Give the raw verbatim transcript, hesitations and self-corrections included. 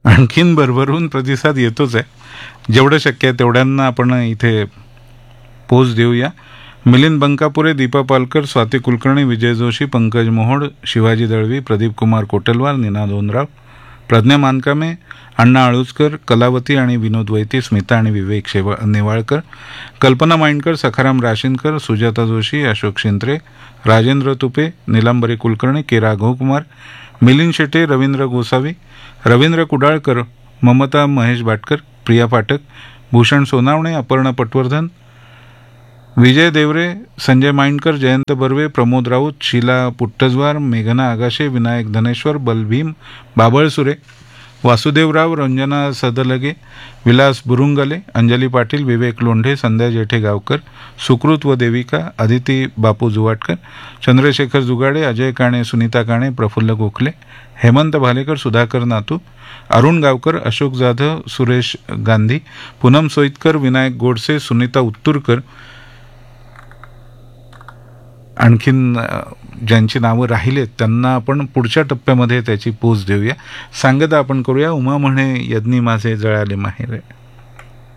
आणखीन भरभरून प्रतिसाद येतोच आहे. जेवढं शक्य आहे तेवढ्यांना आपण इथे पोच देऊया. मिलिंद बंकापुरे, दीपा पालकर, स्वाती कुलकर्णी, विजय जोशी, पंकज मोहोड, शिवाजी दळवी, प्रदीप कुमार कोटलवार, नीना दोनराव, प्रज्ञा मानकामे, अण्णा आळुजकर, कलावती आणि विनोद वैती, स्मिता आणि विवेक शेवा नेवाळकर, कल्पना माइंडकर, सखाराम राशीनकर, सुजाता जोशी, अशोक शिंत्रे, राजेंद्र तुपे, निलांबरी कुलकर्णी, के राघवकुमार, मिलिंद शेटे, रवींद्र गोसावी, रवींद्र कुडाळकर, ममता महेश भाटकर, प्रिया पाठक, भूषण सोनावणे, अपर्णा पटवर्धन, विजय देवरे, संजय माइंडकर, जयंत बर्वे, प्रमोद राऊत, शीला पुट्टजवार, मेघना आगाशे, विनायक धनेश्वर, बलभीम बाबळसुरे, वासुदेवराव, रंजना सदलगे, विलास बुरुंगले, अंजली पाटील, विवेक लोंढे, संध्या जेठे गावकर, सुकृत व देविका, आदिती बापू जुवाटकर, चंद्रशेखर जुगाडे, अजय काणे, सुनीता काणे, प्रफुल्ल गोखले, हेमंत भालेकर, सुधाकर नातू, अरुण गावकर, अशोक जाधव, सुरेश गांधी, पूनम सोईतकर, विनायक गोडसे, सुनीता उत्तुरकर, आणखीन ज्यांची नावं राहिलेत त्यांना आपण पुढच्या टप्प्यामध्ये त्याची पोच देऊया. सांगता आपण करूया, उमा म्हणे यज्ञी माझे जळाले माहेर.